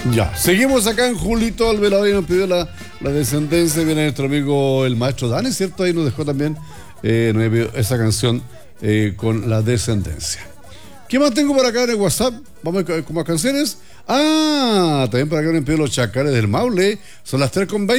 Ya, seguimos acá en Julito Alvelador y nos pidió la descendencia. Viene nuestro amigo el maestro Dani, ¿cierto? Ahí nos dejó también nos pidió esa canción con la descendencia. ¿Qué más tengo por acá en el WhatsApp? Vamos con más canciones. También por acá nos pidió los Chacales del Maule. Son las 3:20.